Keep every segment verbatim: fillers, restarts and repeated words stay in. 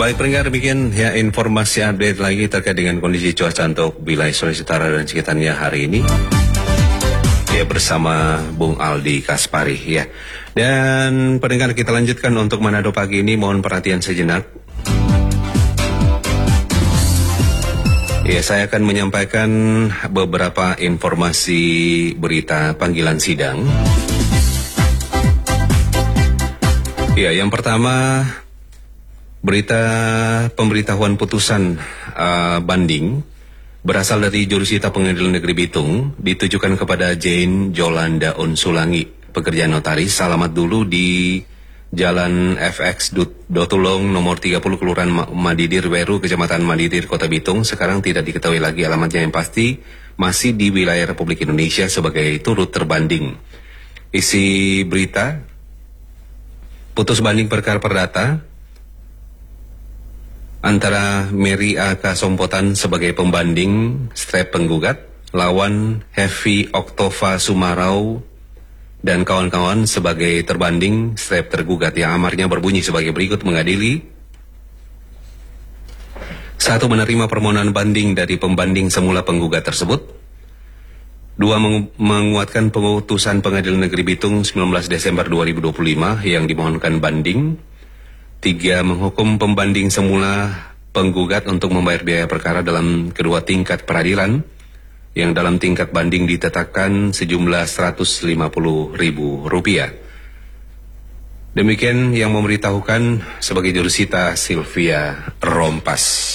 Baik pendengar, demikian ya informasi update lagi terkait dengan kondisi cuaca untuk wilayah Sulawesi Utara dan sekitarnya hari ini. Ya bersama Bung Aldi Kaspari ya. Dan pendengar, kita lanjutkan untuk Manado pagi ini, mohon perhatian sejenak. Ya, saya akan menyampaikan beberapa informasi berita panggilan sidang. Ya, yang pertama, berita pemberitahuan putusan uh, banding berasal dari Jurusita Pengadilan Negeri Bitung ditujukan kepada Jane Jolanda Unsulangi, pekerja notaris, alamat dulu di Jalan F X Dotulong nomor tiga puluh Kelurahan Madidir Weru, Kecamatan Madidir, Kota Bitung. Sekarang tidak diketahui lagi alamatnya, yang pasti masih di wilayah Republik Indonesia sebagai turut terbanding. Isi berita: putus banding perkara perdata antara Mary A K Sompotan sebagai pembanding strep penggugat lawan Heavy Oktova Sumarau dan kawan-kawan sebagai terbanding strep tergugat, yang amarnya berbunyi sebagai berikut: mengadili: satu, menerima permohonan banding dari pembanding semula penggugat tersebut. Dua, mengu menguatkan putusan Pengadilan Negeri Bitung sembilan belas Desember dua ribu dua puluh lima yang dimohonkan banding. Tiga, menghukum pembanding semula penggugat untuk membayar biaya perkara dalam kedua tingkat peradilan yang dalam tingkat banding ditetapkan sejumlah seratus lima puluh ribu rupiah. Demikian yang memberitahukan sebagai jurusita Sylvia Rompas.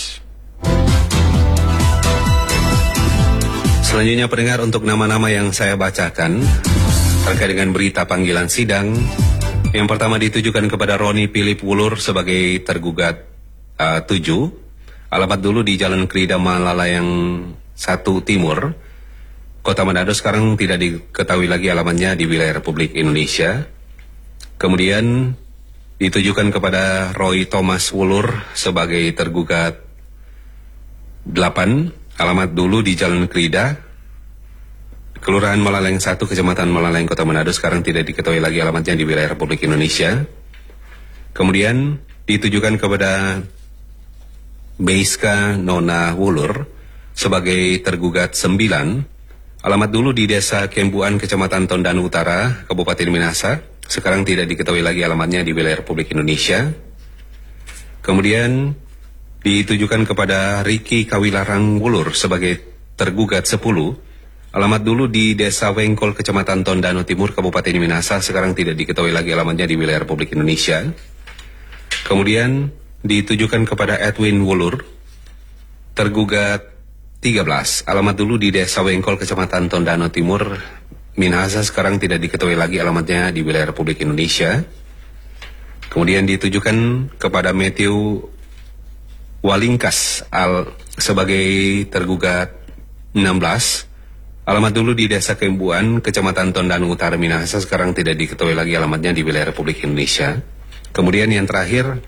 Selanjutnya pendengar, untuk nama-nama yang saya bacakan terkait dengan berita panggilan sidang. Yang pertama ditujukan kepada Roni Philip Wulur sebagai tergugat uh, tujuh. Alamat dulu di Jalan Krida Malalayang satu Timur, Kota Manado. Sekarang tidak diketahui lagi alamatnya di wilayah Republik Indonesia. Kemudian ditujukan kepada Roy Thomas Wulur sebagai tergugat delapan. Alamat dulu di Jalan Krida, Kelurahan Malalayang satu, Kecamatan Malalayang, Kota Manado. Sekarang tidak diketahui lagi alamatnya di wilayah Republik Indonesia. Kemudian ditujukan kepada Beiska Nona Wulur sebagai tergugat sembilan. Alamat dulu di Desa Kembuan, Kecamatan Tondano Utara, Kabupaten Minahasa. Sekarang tidak diketahui lagi alamatnya di wilayah Republik Indonesia. Kemudian ditujukan kepada Riki Kawilarang Wulur sebagai tergugat sepuluh. Alamat dulu di Desa Wengkol, Kecamatan Tondano Timur, Kabupaten Minahasa. Sekarang tidak diketahui lagi alamatnya di wilayah Republik Indonesia. Kemudian ditujukan kepada Edwin Wulur, tergugat tiga belas. Alamat dulu di Desa Wengkol, Kecamatan Tondano Timur, Minahasa. Sekarang tidak diketahui lagi alamatnya di wilayah Republik Indonesia. Kemudian ditujukan kepada Matthew Walingkas al sebagai tergugat enam belas. Alamat dulu di Desa Kembuan, Kecamatan Tondano Utara, Minahasa. Sekarang tidak diketahui lagi alamatnya di wilayah Republik Indonesia. Kemudian yang terakhir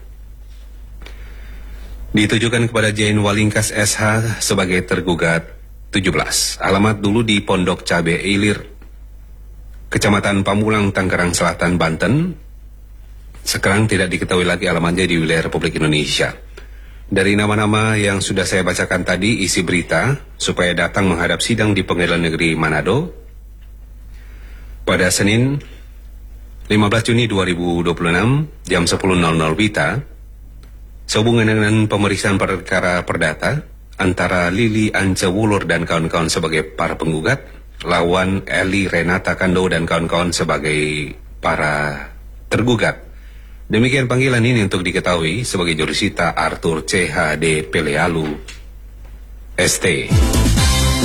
ditujukan kepada Jane Walingkas S H sebagai tergugat tujuh belas. Alamat dulu di Pondok Cabe Ilir, Kecamatan Pamulang, Tangerang Selatan, Banten. Sekarang tidak diketahui lagi alamatnya di wilayah Republik Indonesia. Dari nama-nama yang sudah saya bacakan tadi, isi berita supaya datang menghadap sidang di Pengadilan Negeri Manado pada Senin lima belas Juni dua ribu dua puluh enam jam sepuluh nol nol Wita, sehubungan dengan pemeriksaan perkara perdata antara Lili Ance Wulur dan kawan-kawan sebagai para penggugat lawan Eli Renata Kando dan kawan-kawan sebagai para tergugat. Demikian panggilan ini untuk diketahui sebagai jurusita Arthur C H D Pelealu S T.